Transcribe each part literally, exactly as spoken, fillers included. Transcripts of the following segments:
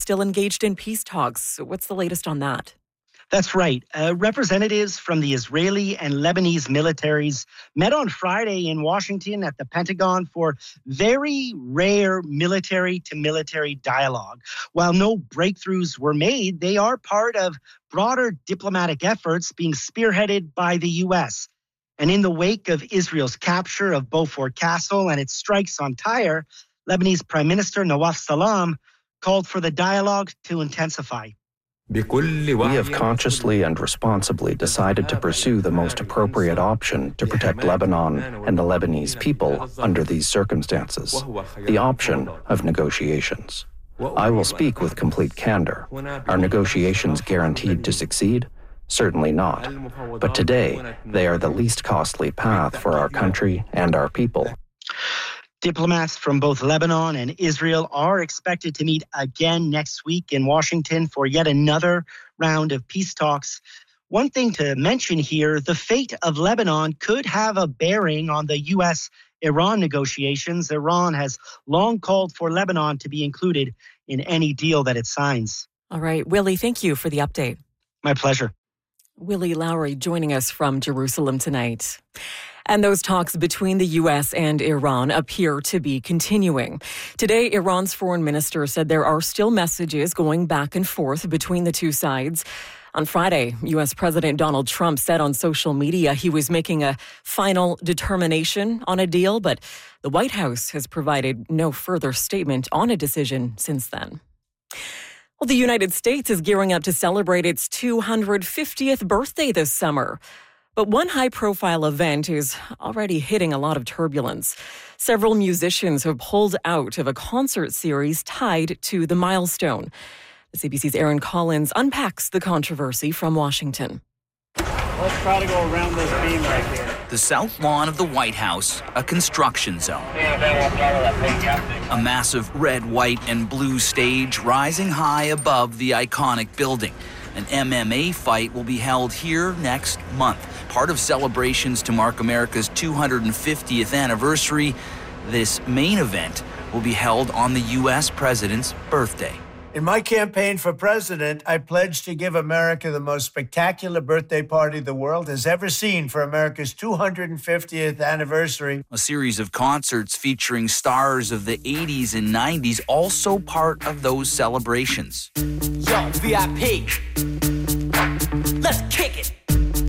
still engaged in peace talks. What's the latest on that? That's right. Uh, representatives from the Israeli and Lebanese militaries met on Friday in Washington at the Pentagon for very rare military-to-military dialogue. While no breakthroughs were made, they are part of broader diplomatic efforts being spearheaded by the U S. And in the wake of Israel's capture of Beaufort Castle and its strikes on Tyre, Lebanese Prime Minister Nawaf Salam called for the dialogue to intensify. We have consciously and responsibly decided to pursue the most appropriate option to protect Lebanon and the Lebanese people under these circumstances, the option of negotiations. I will speak with complete candor. Are negotiations guaranteed to succeed? Certainly not. But today, they are the least costly path for our country and our people. Diplomats from both Lebanon and Israel are expected to meet again next week in Washington for yet another round of peace talks. One thing to mention here, the fate of Lebanon could have a bearing on the U S Iran negotiations. Iran has long called for Lebanon to be included in any deal that it signs. All right, Willie, thank you for the update. My pleasure. Willie Lowry joining us from Jerusalem tonight. And those talks between the U S and Iran appear to be continuing. Today, Iran's foreign minister said there are still messages going back and forth between the two sides. On Friday, U S President Donald Trump said on social media he was making a final determination on a deal, but the White House has provided no further statement on a decision since then. Well, the United States is gearing up to celebrate its two hundred fiftieth birthday this summer. But one high-profile event is already hitting a lot of turbulence. Several musicians have pulled out of a concert series tied to the milestone. C B C's Aaron Collins unpacks the controversy from Washington. Let's try to go around this beam right here. The south lawn of the White House, a construction zone. A massive red, white, and blue stage rising high above the iconic building. An M M A fight will be held here next month. Part of celebrations to mark America's two hundred fiftieth anniversary, this main event will be held on the U S president's birthday. In my campaign for president, I pledged to give America the most spectacular birthday party the world has ever seen for America's two hundred fiftieth anniversary. A series of concerts featuring stars of the eighties and nineties, also part of those celebrations. Yo, V I P, let's kick it.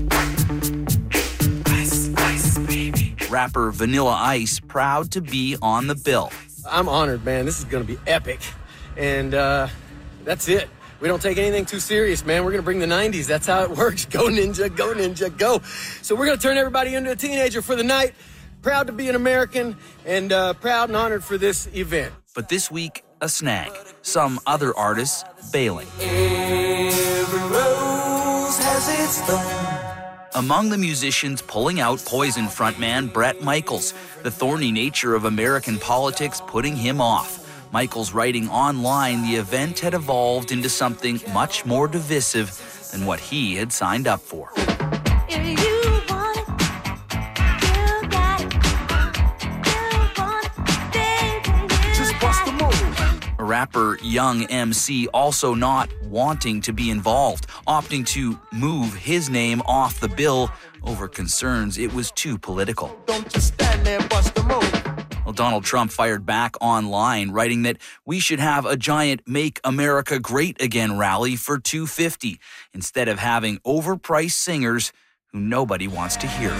Ice, ice, baby. Rapper Vanilla Ice proud to be on the bill. I'm honored, man. This is going to be epic. And uh, that's it. We don't take anything too serious, man. We're going to bring the nineties. That's how it works. Go Ninja, go Ninja, go. So we're going to turn everybody into a teenager for the night. Proud to be an American and uh, proud and honored for this event. But this week, a snag. Some other artists bailing. Every rose has its thorn. Among the musicians pulling out, Poison frontman Bret Michaels. The thorny nature of American politics putting him off. Michaels writing online the event had evolved into something much more divisive than what he had signed up for. If you want it, you got it. You want it, baby, you Just bust the move. A rapper Young M C also not wanting to be involved, opting to move his name off the bill over concerns it was too political. Don't just stand there, bust the move. Well, Donald Trump fired back online, writing that we should have a giant Make America Great Again rally for two fifty instead of having overpriced singers who nobody wants to hear.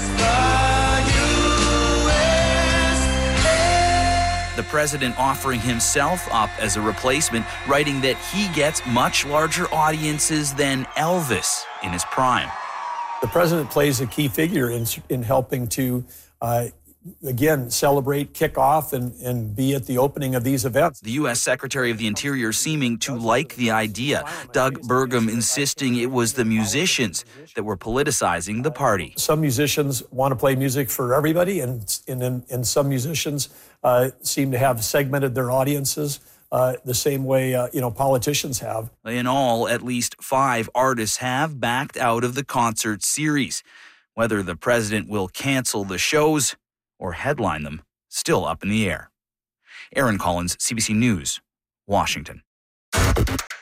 The president offering himself up as a replacement, writing that he gets much larger audiences than Elvis in his prime. The president plays a key figure in, in helping to uh, again, celebrate, kick off, and, and be at the opening of these events. The U S Secretary of the Interior seeming to like the idea. Doug Burgum insisting it was the musicians that were politicizing the party. Some musicians want to play music for everybody, and, and, and some musicians uh, seem to have segmented their audiences uh, the same way uh, you know politicians have. In all, at least five artists have backed out of the concert series. Whether the president will cancel the shows or headline them, still up in the air. Aaron Collins, C B C News, Washington.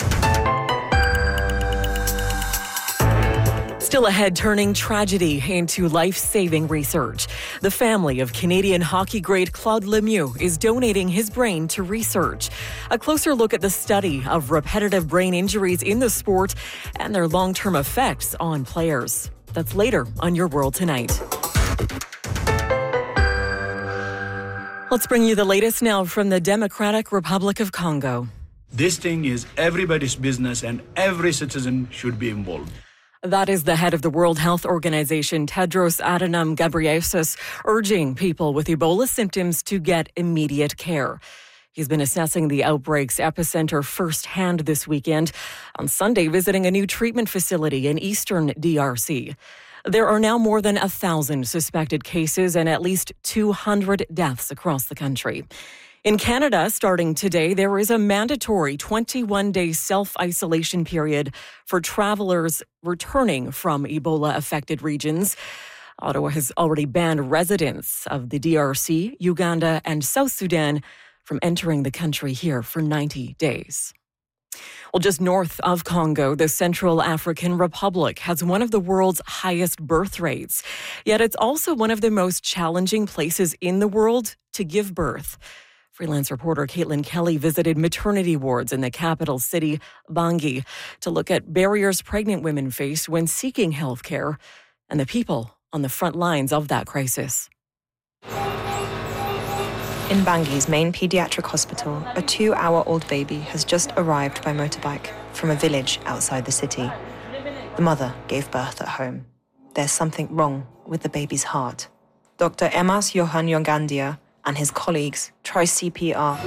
Still ahead, turning tragedy into life-saving research. The family of Canadian hockey great Claude Lemieux is donating his brain to research. A closer look at the study of repetitive brain injuries in the sport and their long-term effects on players. That's later on Your World Tonight. Let's bring you the latest now from the Democratic Republic of Congo. This thing is everybody's business and every citizen should be involved. That is the head of the World Health Organization, Tedros Adhanom Ghebreyesus, urging people with Ebola symptoms to get immediate care. He's been assessing the outbreak's epicenter firsthand this weekend, on Sunday visiting a new treatment facility in eastern D R C. There are now more than a thousand suspected cases and at least two hundred deaths across the country. In Canada, starting today, there is a mandatory twenty-one day self-isolation period for travelers returning from Ebola-affected regions. Ottawa has already banned residents of the D R C, Uganda, and South Sudan from entering the country here for ninety days. Well, just north of Congo, the Central African Republic has one of the world's highest birth rates. Yet it's also one of the most challenging places in the world to give birth. Freelance reporter Caitlin Kelly visited maternity wards in the capital city, Bangui, to look at barriers pregnant women face when seeking health care and the people on the front lines of that crisis. In Bangui's main pediatric hospital, a two-hour-old baby has just arrived by motorbike from a village outside the city. The mother gave birth at home. There's something wrong with the baby's heart. Doctor Emas Johan Yongandia and his colleagues try C P R.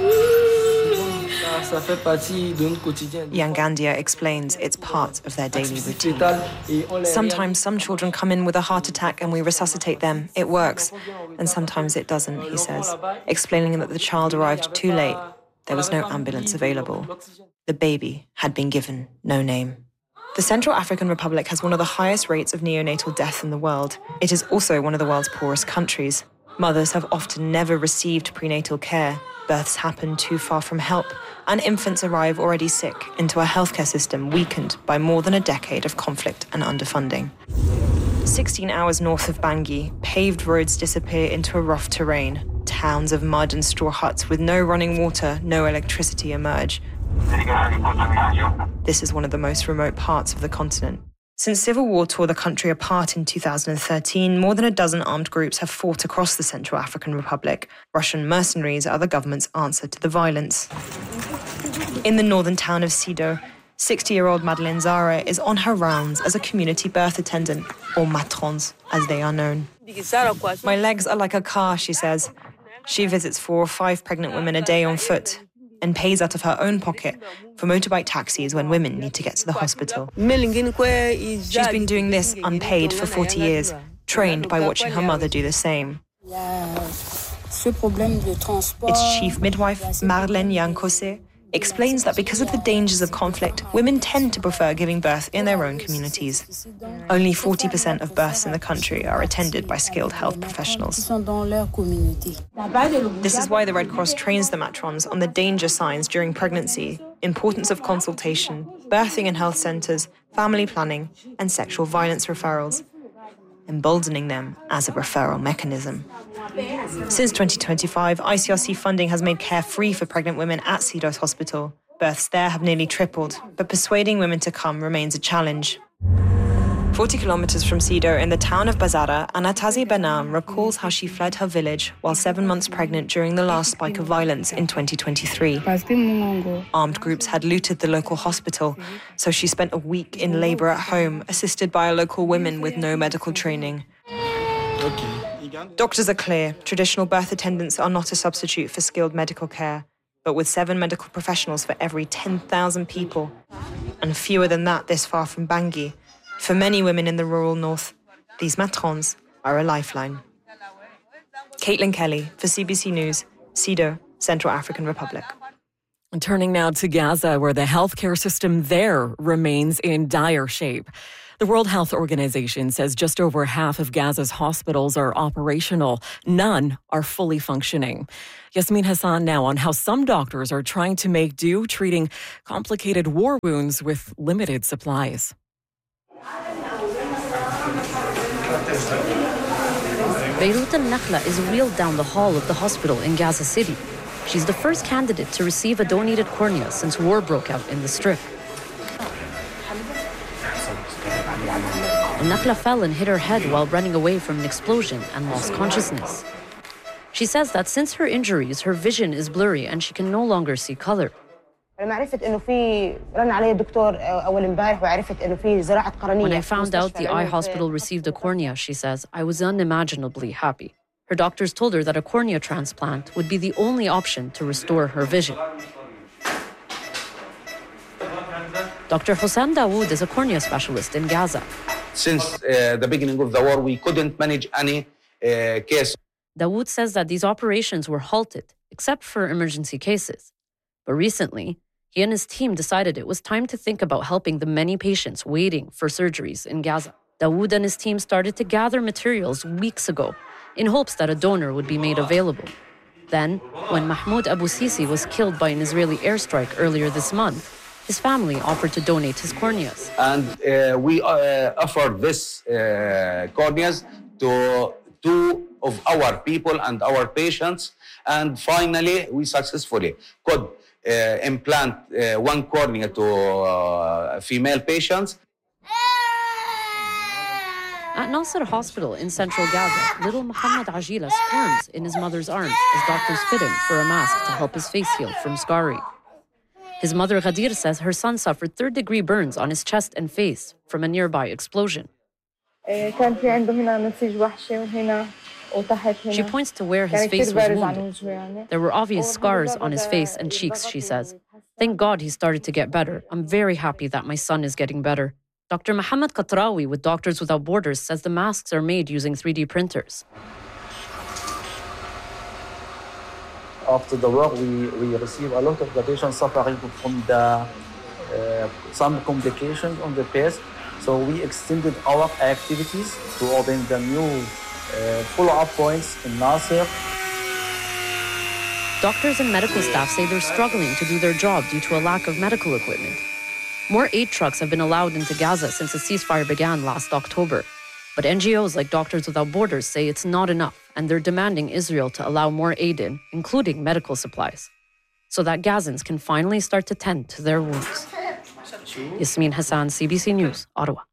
Yangandia explains it's part of their daily routine. Sometimes some children come in with a heart attack and we resuscitate them. It works. And sometimes it doesn't, he says, explaining that the child arrived too late. There was no ambulance available. The baby had been given no name. The Central African Republic has one of the highest rates of neonatal death in the world. It is also one of the world's poorest countries. Mothers have often never received prenatal care. Births happen too far from help, and infants arrive already sick into a healthcare system weakened by more than a decade of conflict and underfunding. sixteen hours north of Bangui, paved roads disappear into a rough terrain. Towns of mud and straw huts with no running water, no electricity emerge. This is one of the most remote parts of the continent. Since civil war tore the country apart in two thousand thirteen, more than a dozen armed groups have fought across the Central African Republic. Russian mercenaries are the government's answer to the violence. In the northern town of Sido, sixty-year-old Madeleine Zara is on her rounds as a community birth attendant, or matrons, as they are known. My legs are like a car, she says. She visits four or five pregnant women a day on foot and pays out of her own pocket for motorbike taxis when women need to get to the hospital. She's been doing this unpaid for forty years, trained by watching her mother do the same. Its chief midwife, Marlène Yankose, explains that because of the dangers of conflict, women tend to prefer giving birth in their own communities. Only forty percent of births in the country are attended by skilled health professionals. This is why the Red Cross trains the matrons on the danger signs during pregnancy, importance of consultation, birthing in health centres, family planning, and sexual violence referrals, emboldening them as a referral mechanism. Since twenty twenty-five, I C R C funding has made care free for pregnant women at Sido's hospital. Births there have nearly tripled, but persuading women to come remains a challenge. forty kilometers from Sido, in the town of Bazara, Anatazi Benam recalls how she fled her village while seven months pregnant during the last spike of violence in twenty twenty-three. Armed groups had looted the local hospital, so she spent a week in labor at home, assisted by a local woman with no medical training. Doctors are clear. Traditional birth attendants are not a substitute for skilled medical care. But with seven medical professionals for every ten thousand people, and fewer than that this far from Bangui, for many women in the rural north, these matrons are a lifeline. Caitlin Kelly for C B C News, Sido, Central African Republic. And turning now to Gaza, where the healthcare system there remains in dire shape. The World Health Organization says just over half of Gaza's hospitals are operational. None are fully functioning. Yasmin Hassan now on how some doctors are trying to make do treating complicated war wounds with limited supplies. Beirut al-Nakhla is wheeled down the hall of the hospital in Gaza City. She's the first candidate to receive a donated cornea since war broke out in the Strip. Al-Nakhla fell and hit her head while running away from an explosion and lost consciousness. She says that since her injuries, her vision is blurry and she can no longer see color. When I found out the eye hospital received a cornea, she says, I was unimaginably happy. Her doctors told her that a cornea transplant would be the only option to restore her vision. Doctor Hossein Dawood is a cornea specialist in Gaza. Since uh, the beginning of the war, we couldn't manage any uh, case. Dawood says that these operations were halted, except for emergency cases. But recently, he and his team decided it was time to think about helping the many patients waiting for surgeries in Gaza. Dawood and his team started to gather materials weeks ago in hopes that a donor would be made available. Then, when Mahmoud Abu Sisi was killed by an Israeli airstrike earlier this month, his family offered to donate his corneas. And uh, we uh, offered this uh, corneas to two of our people and our patients. And finally, we successfully could uh, implant uh, one cornea to uh, female patients. At Nasser Hospital in central Gaza, little Muhammad Ajila squirms in his mother's arms as doctors fit him for a mask to help his face heal from scarring. His mother Ghadir says her son suffered third-degree burns on his chest and face from a nearby explosion. She points to where his face was wounded. There were obvious scars on his face and cheeks, she says. Thank God he started to get better. I'm very happy that my son is getting better. Doctor Mohammed Qatrawi with Doctors Without Borders says the masks are made using three D printers. After the war, we, we receive a lot of the patients suffering from the, uh, some complications on the face. So we extended our activities to open the new uh, follow-up points in Nasser. Doctors and medical staff say they're struggling to do their job due to a lack of medical equipment. More aid trucks have been allowed into Gaza since the ceasefire began last October. But N G Os like Doctors Without Borders say it's not enough, and they're demanding Israel to allow more aid in, including medical supplies, so that Gazans can finally start to tend to their wounds. Yasmin Hassan, C B C News, Ottawa.